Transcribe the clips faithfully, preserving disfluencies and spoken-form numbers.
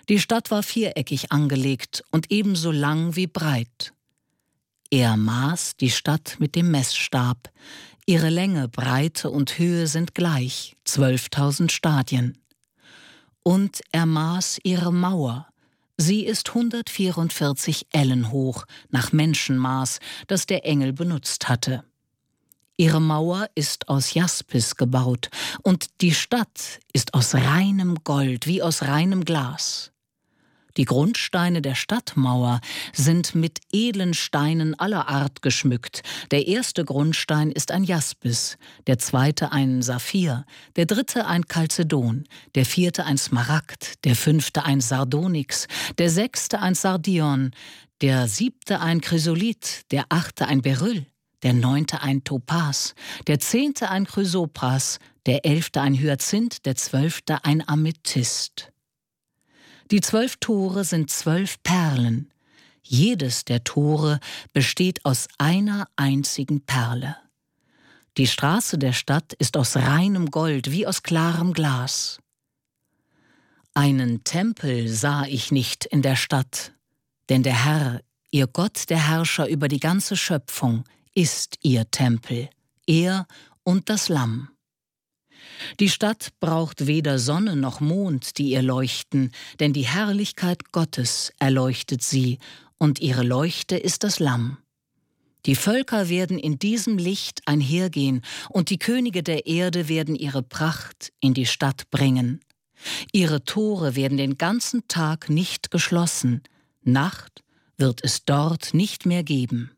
Die Stadt war viereckig angelegt und ebenso lang wie breit. Er maß die Stadt mit dem Messstab. Ihre Länge, Breite und Höhe sind gleich, zwölftausend Stadien. Und er maß ihre Mauer. Sie ist hundertvierundvierzig Ellen hoch, nach Menschenmaß, das der Engel benutzt hatte. Ihre Mauer ist aus Jaspis gebaut und die Stadt ist aus reinem Gold, wie aus reinem Glas. Die Grundsteine der Stadtmauer sind mit edlen Steinen aller Art geschmückt. Der erste Grundstein ist ein Jaspis, der zweite ein Saphir, der dritte ein Chalcedon, der vierte ein Smaragd, der fünfte ein Sardonyx, der sechste ein Sardion, der siebte ein Chrysolit, der achte ein Beryl, der neunte ein Topas, der zehnte ein Chrysopras, der elfte ein Hyazinth, der zwölfte ein Amethyst. Die zwölf Tore sind zwölf Perlen. Jedes der Tore besteht aus einer einzigen Perle. Die Straße der Stadt ist aus reinem Gold, wie aus klarem Glas. Einen Tempel sah ich nicht in der Stadt, denn der Herr, ihr Gott, der Herrscher über die ganze Schöpfung, ist ihr Tempel, er und das Lamm. Die Stadt braucht weder Sonne noch Mond, die ihr leuchten, denn die Herrlichkeit Gottes erleuchtet sie, und ihre Leuchte ist das Lamm. Die Völker werden in diesem Licht einhergehen, und die Könige der Erde werden ihre Pracht in die Stadt bringen. Ihre Tore werden den ganzen Tag nicht geschlossen, Nacht wird es dort nicht mehr geben.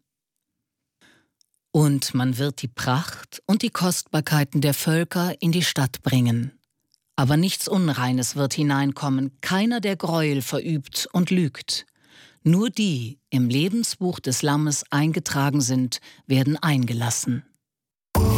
Und man wird die Pracht und die Kostbarkeiten der Völker in die Stadt bringen. Aber nichts Unreines wird hineinkommen, keiner, der Gräuel verübt und lügt. Nur die im Lebensbuch des Lammes eingetragen sind, werden eingelassen.